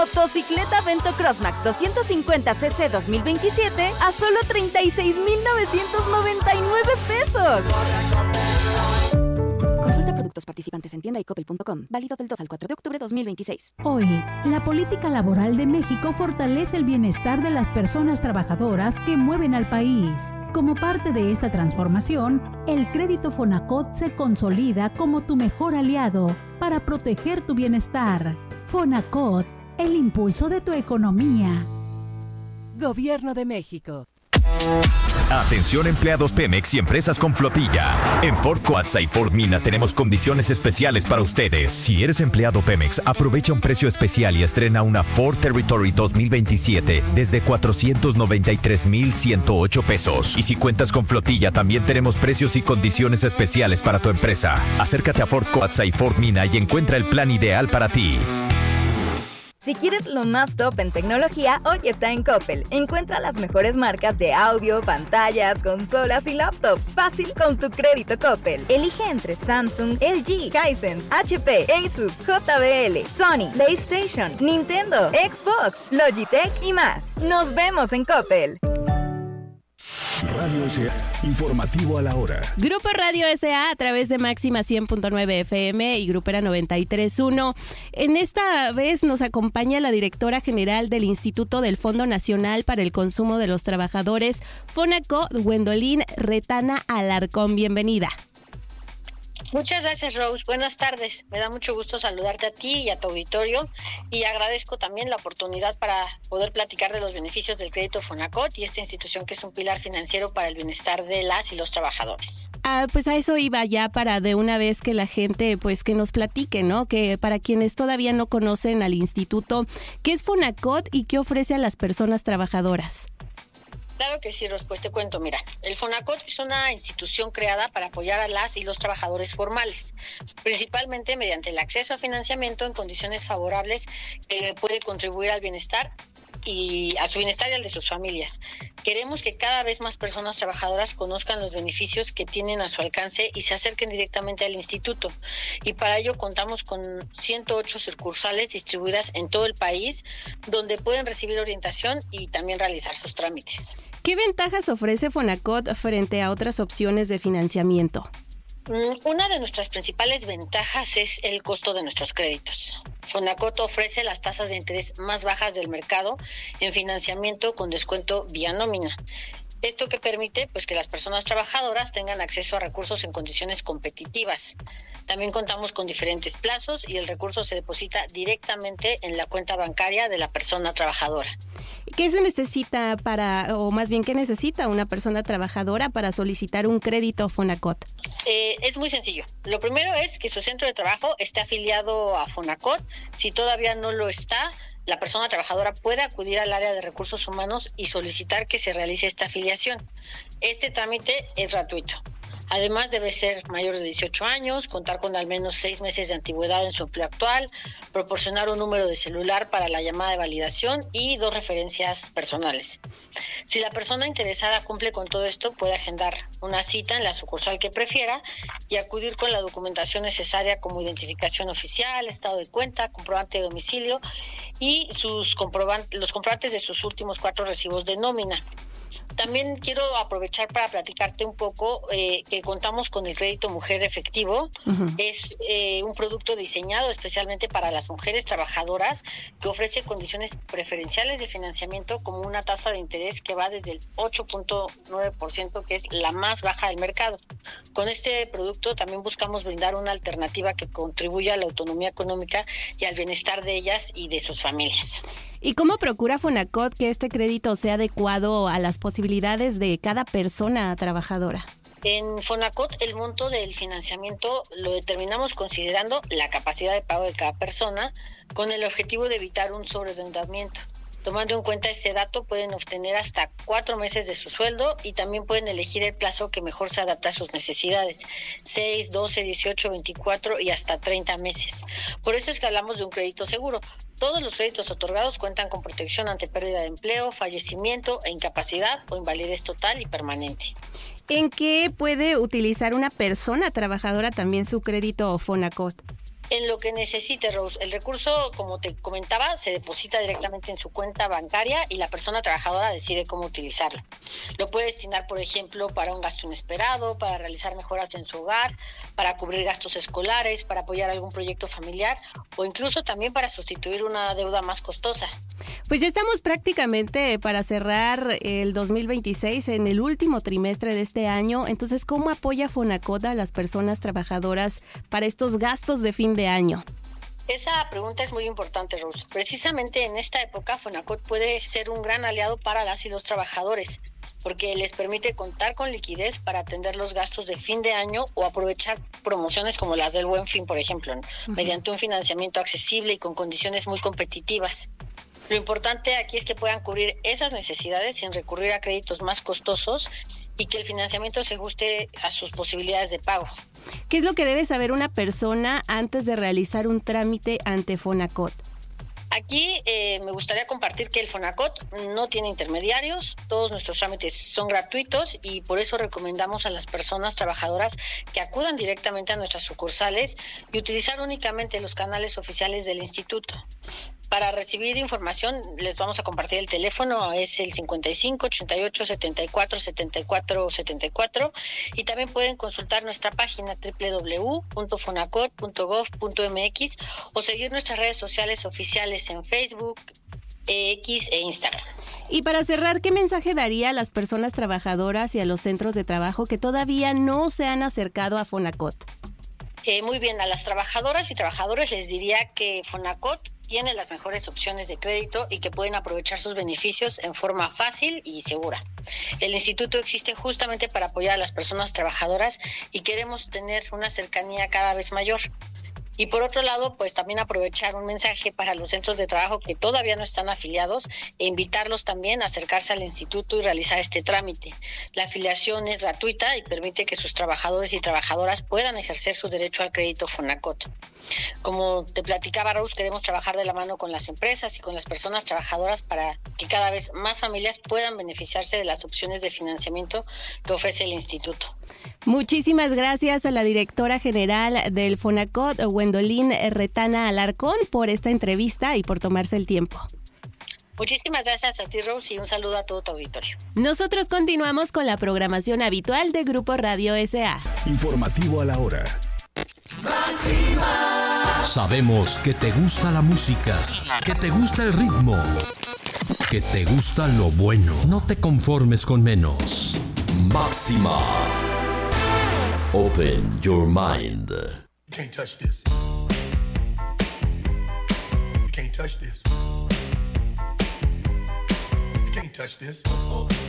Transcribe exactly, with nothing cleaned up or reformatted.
Motocicleta Vento Crossmax doscientos cincuenta cc dos mil veintisiete a solo treinta y seis mil novecientos noventa y nueve pesos. Consulta productos participantes en tienda y coppel punto com. Válido del dos al cuatro de octubre de dos mil veintiséis. Hoy, la política laboral de México fortalece el bienestar de las personas trabajadoras que mueven al país. Como parte de esta transformación, el crédito Fonacot se consolida como tu mejor aliado para proteger tu bienestar. Fonacot, el impulso de tu economía. Gobierno de México. Atención empleados Pemex y empresas con flotilla. En Ford Coatza y Ford Mina tenemos condiciones especiales para ustedes. Si eres empleado Pemex, aprovecha un precio especial y estrena una Ford Territory dos mil veintisiete desde cuatrocientos noventa y tres mil ciento ocho pesos. Y si cuentas con flotilla, también tenemos precios y condiciones especiales para tu empresa. Acércate a Ford Coatza y Ford Mina y encuentra el plan ideal para ti. Si quieres lo más top en tecnología, hoy está en Coppel. Encuentra las mejores marcas de audio, pantallas, consolas y laptops. Fácil con tu crédito Coppel. Elige entre Samsung, L G, Hisense, H P, Asus, J B L, Sony, PlayStation, Nintendo, Xbox, Logitech y más. Nos vemos en Coppel. Radio S A, informativo a la hora. Grupo Radio S A a través de Máxima cien punto nueve F M y Grupera noventa y tres punto uno. En esta vez nos acompaña la directora general del Instituto del Fondo Nacional para el Consumo de los Trabajadores, Fonacot, Gwendolyn Retana Alarcón. Bienvenida. Muchas gracias, Rose. Buenas tardes. Me da mucho gusto saludarte a ti y a tu auditorio y agradezco también la oportunidad para poder platicar de los beneficios del crédito Fonacot y esta institución que es un pilar financiero para el bienestar de las y los trabajadores. Ah, pues a eso iba ya para de una vez que la gente, pues que nos platique, ¿no? Que para quienes todavía no conocen al instituto, ¿qué es Fonacot y qué ofrece a las personas trabajadoras? Claro que sí, Ros, pues te cuento, mira, el Fonacot es una institución creada para apoyar a las y los trabajadores formales, principalmente mediante el acceso a financiamiento en condiciones favorables que puede contribuir al bienestar y a su bienestar y al de sus familias. Queremos que cada vez más personas trabajadoras conozcan los beneficios que tienen a su alcance y se acerquen directamente al instituto. Y para ello contamos con ciento ocho sucursales distribuidas en todo el país, donde pueden recibir orientación y también realizar sus trámites. ¿Qué ventajas ofrece Fonacot frente a otras opciones de financiamiento? Una de nuestras principales ventajas es el costo de nuestros créditos. Fonacot ofrece las tasas de interés más bajas del mercado en financiamiento con descuento vía nómina. Esto que permite pues que las personas trabajadoras tengan acceso a recursos en condiciones competitivas. También contamos con diferentes plazos y el recurso se deposita directamente en la cuenta bancaria de la persona trabajadora. ¿Qué se necesita para, o más bien qué necesita una persona trabajadora para solicitar un crédito Fonacot? Eh, es muy sencillo. Lo primero es que su centro de trabajo esté afiliado a Fonacot. Si todavía no lo está, la persona trabajadora puede acudir al área de recursos humanos y solicitar que se realice esta afiliación. Este trámite es gratuito. Además, debe ser mayor de dieciocho años, contar con al menos seis meses de antigüedad en su empleo actual, proporcionar un número de celular para la llamada de validación y dos referencias personales. Si la persona interesada cumple con todo esto, puede agendar una cita en la sucursal que prefiera y acudir con la documentación necesaria como identificación oficial, estado de cuenta, comprobante de domicilio y sus comprobantes, los comprobantes de sus últimos cuatro recibos de nómina. También quiero aprovechar para platicarte un poco eh, que contamos con el crédito Mujer Efectivo. Uh-huh. Es eh, un producto diseñado especialmente para las mujeres trabajadoras que ofrece condiciones preferenciales de financiamiento como una tasa de interés que va desde el ocho punto nueve por ciento, que es la más baja del mercado. Con este producto también buscamos brindar una alternativa que contribuya a la autonomía económica y al bienestar de ellas y de sus familias. ¿Y cómo procura Fonacot que este crédito sea adecuado a las posibilidades de cada persona trabajadora? En Fonacot el monto del financiamiento lo determinamos considerando la capacidad de pago de cada persona con el objetivo de evitar un sobreendeudamiento. Tomando en cuenta este dato, pueden obtener hasta cuatro meses de su sueldo y también pueden elegir el plazo que mejor se adapta a sus necesidades, seis, doce, dieciocho, veinticuatro y hasta treinta meses. Por eso es que hablamos de un crédito seguro. Todos los créditos otorgados cuentan con protección ante pérdida de empleo, fallecimiento e incapacidad o invalidez total y permanente. ¿En qué puede utilizar una persona trabajadora también su crédito Fonacot? En lo que necesite, Rose. El recurso, como te comentaba, se deposita directamente en su cuenta bancaria y la persona trabajadora decide cómo utilizarlo. Lo puede destinar, por ejemplo, para un gasto inesperado, para realizar mejoras en su hogar, para cubrir gastos escolares, para apoyar algún proyecto familiar o incluso también para sustituir una deuda más costosa. Pues ya estamos prácticamente para cerrar el dos mil veintiséis, en el último trimestre de este año. Entonces, ¿cómo apoya Fonacot a las personas trabajadoras para estos gastos de fin de año? Esa pregunta es muy importante, Rose. Precisamente en esta época, Fonacot puede ser un gran aliado para las y los trabajadores, porque les permite contar con liquidez para atender los gastos de fin de año o aprovechar promociones como las del Buen Fin, por ejemplo, ¿no? Uh-huh. Mediante un financiamiento accesible y con condiciones muy competitivas. Lo importante aquí es que puedan cubrir esas necesidades sin recurrir a créditos más costosos y que el financiamiento se ajuste a sus posibilidades de pago. ¿Qué es lo que debe saber una persona antes de realizar un trámite ante Fonacot? Aquí eh, me gustaría compartir que el Fonacot no tiene intermediarios, todos nuestros trámites son gratuitos y por eso recomendamos a las personas trabajadoras que acudan directamente a nuestras sucursales y utilizar únicamente los canales oficiales del instituto. Para recibir información les vamos a compartir el teléfono, es el cincuenta y cinco, ochenta y ocho, setenta y cuatro, setenta y cuatro, setenta y cuatro y también pueden consultar nuestra página doble u doble u doble u punto fonacot punto gov punto m x o seguir nuestras redes sociales oficiales en Facebook, X e Instagram. Y para cerrar, ¿qué mensaje daría a las personas trabajadoras y a los centros de trabajo que todavía no se han acercado a Fonacot? Eh, muy bien, a las trabajadoras y trabajadores les diría que Fonacot tiene las mejores opciones de crédito y que pueden aprovechar sus beneficios en forma fácil y segura. El instituto existe justamente para apoyar a las personas trabajadoras y queremos tener una cercanía cada vez mayor. Y por otro lado, pues también aprovechar un mensaje para los centros de trabajo que todavía no están afiliados e invitarlos también a acercarse al instituto y realizar este trámite. La afiliación es gratuita y permite que sus trabajadores y trabajadoras puedan ejercer su derecho al crédito Fonacot. Como te platicaba, Rose, queremos trabajar de la mano con las empresas y con las personas trabajadoras para que cada vez más familias puedan beneficiarse de las opciones de financiamiento que ofrece el instituto. Muchísimas gracias a la directora general del Fonacot, Gwendolyn Retana Alarcón, por esta entrevista y por tomarse el tiempo. Muchísimas gracias a ti, Rose, y un saludo a todo tu auditorio. Nosotros continuamos con la programación habitual de Grupo Radio S A. Informativo a la hora. Máxima. Sabemos que te gusta la música, que te gusta el ritmo, que te gusta lo bueno. No te conformes con menos. Máxima. Open your mind. You can't touch this. You can't touch this. You can't touch this.